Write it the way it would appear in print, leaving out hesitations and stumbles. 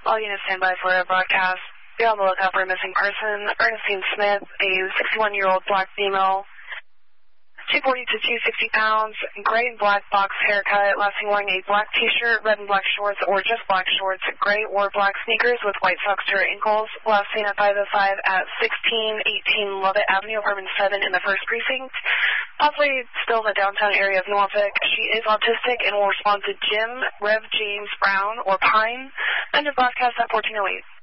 All units stand by for a broadcast. Be on the lookout for a missing person. Ernestine Smith, a 61-year-old black female, 240 to 260 pounds, gray and black box haircut, last seen wearing a black t-shirt, red and black shorts, or just black shorts, gray or black sneakers with white socks to her ankles. Last seen at 505 at 1618 Lovett Avenue, apartment 7 in the 1st precinct. Possibly still in the downtown area of Norfolk. She is autistic and will respond to Jim, Rev James Brown, or Pine. End of broadcast at 1408.